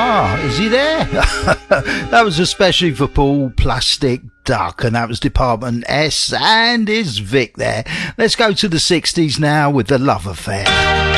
Is he there? That was especially for Paul Plastic Duck, and that was Department S, and is Vic there. Let's go to the 60s now with The Love Affair.